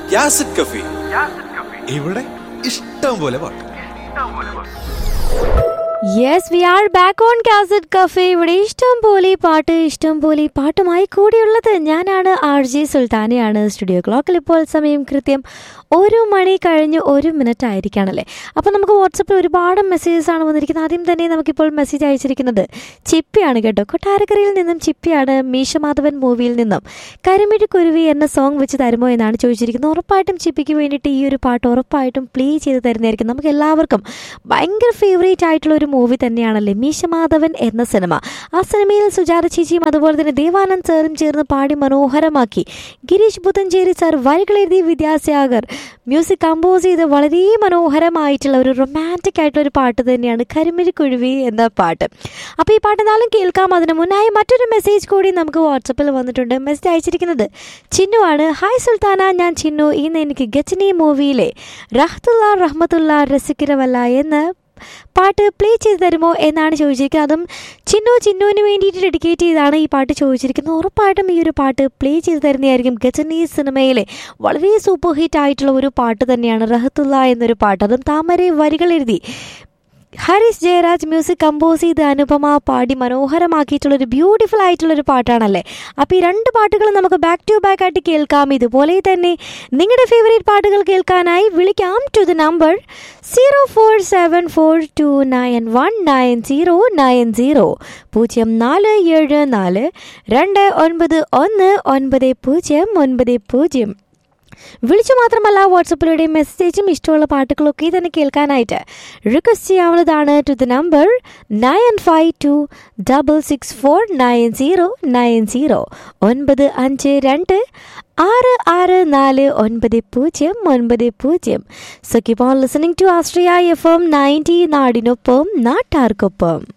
യാസിഡ് കഫി. ഇവിടെ ഇഷ്ടം പോലെ പാട്ട്. Yes, V are back on cassette cafe. ഇവിടെ ഇഷ്ടം പോലെ പാട്ടുമായി കൂടിയുള്ളത് ഞാനാണ്, RJ സുൽത്താനയാണ്. സ്റ്റുഡിയോ ക്ലോക്കിൽ ഇപ്പോൾ സമയം കൃത്യം 1 മണി കഴിഞ്ഞ് 1 മിനിറ്റ് ആയിരിക്കുകയാണല്ലേ. അപ്പോൾ നമുക്ക് വാട്സപ്പിൽ ഒരുപാട് മെസ്സേജസ് ആണ് വന്നിരിക്കുന്നത്. ആദ്യം തന്നെ നമുക്കിപ്പോൾ മെസ്സേജ് അയച്ചിരിക്കുന്നത് ചിപ്പിയാണ് കേട്ടോ. കൊട്ടാരക്കരയിൽ നിന്നും ചിപ്പിയാണ്. മീശമാധവൻ മൂവിയിൽ നിന്നും കരിമിഴി കുരുവി എന്ന സോങ് വെച്ച് തരുമോ എന്നാണ് ചോദിച്ചിരിക്കുന്നത്. ഉറപ്പായിട്ടും ചിപ്പിക്ക് വേണ്ടിയിട്ട് ഈ ഒരു പാട്ട് ഉറപ്പായിട്ടും പ്ലേ ചെയ്ത് തരുന്നതായിരിക്കും. നമുക്ക് എല്ലാവർക്കും ഭയങ്കര ഫേവറേറ്റ് ആയിട്ടുള്ള ഒരു മൂവി തന്നെയാണല്ലേ മീശമാധവൻ എന്ന സിനിമ. ആ സിനിമയിൽ സുജാത ചേച്ചിയും അതുപോലെ തന്നെ ദേവാനന്ദ് സാറും ചേർന്ന് പാടി മനോഹരമാക്കി. ഗിരീഷ് പുത്തഞ്ചേരി സാർ വരികൾ എഴുതി, വിദ്യാസാഗർ മ്യൂസിക് കമ്പോസ് ചെയ്ത് വളരെ മനോഹരമായിട്ടുള്ള ഒരു റൊമാൻറ്റിക് ആയിട്ടുള്ള ഒരു പാട്ട് തന്നെയാണ് കരിമിഴി കുരുവി എന്ന പാട്ട്. അപ്പോൾ ഈ പാട്ട് എന്തായാലും കേൾക്കാം. അതിന് മുന്നായി മറ്റൊരു മെസ്സേജ് കൂടി നമുക്ക് വാട്സപ്പിൽ വന്നിട്ടുണ്ട്. മെസ്സേജ് അയച്ചിരിക്കുന്നത് ചിന്നു ആണ്. ഹായ് സുൽത്താന, ഞാൻ ചിന്നു. ഇന്ന് എനിക്ക് ഗജനി മൂവിയിലെ റഹ്മത്തുള്ള രസിക്കരവല്ല എന്ന പാട്ട് പ്ലേ ചെയ്ത് തരുമോ എന്നാണ് ചോദിച്ചിരിക്കുന്നത്. അതും ചിന്നുവിന് വേണ്ടിയിട്ട് ഡെഡിക്കേറ്റ് ചെയ്താണ് ഈ പാട്ട് ചോദിച്ചിരിക്കുന്നത്. ഉറപ്പായിട്ടും ഈ ഒരു പാട്ട് പ്ലേ ചെയ്ത് തരുന്നതായിരിക്കും. ഗജനി സിനിമയിലെ വളരെ സൂപ്പർ ഹിറ്റ് ആയിട്ടുള്ള ഒരു പാട്ട് തന്നെയാണ് റഹ്മത്തുള്ള എന്നൊരു പാട്ട്. അതും താമര വരികൾ എഴുതി ഹരീഷ് ജയരാജ് മ്യൂസിക് കമ്പോസ് ചെയ്ത് അനുപമ പാടി മനോഹരമാക്കിയിട്ടുള്ളൊരു ബ്യൂട്ടിഫുൾ ആയിട്ടുള്ളൊരു പാട്ടാണല്ലേ. അപ്പോൾ ഈ 2 പാട്ടുകൾ നമുക്ക് ബാക്ക് ടു ബാക്ക് ആയിട്ട് കേൾക്കാം. ഇതുപോലെ തന്നെ നിങ്ങളുടെ ഫേവറേറ്റ് പാട്ടുകൾ കേൾക്കാനായി വിളിക്കാം ടു ദ നമ്പർ 047429199090 0474291990. വിളിച്ചു മാത്രമല്ല വാട്സപ്പിലൂടെ മെസ്സേജും ഇഷ്ടമുള്ള പാട്ടുകളൊക്കെ തന്നെ കേൾക്കാനായിട്ട് റിക്വസ്റ്റ് ചെയ്യാവുന്നതാണ് to the number 9526649090 952664990. So keep on listening to Astraya FM 90 നാടിനൊപ്പം നാട്ടാർക്കൊപ്പം.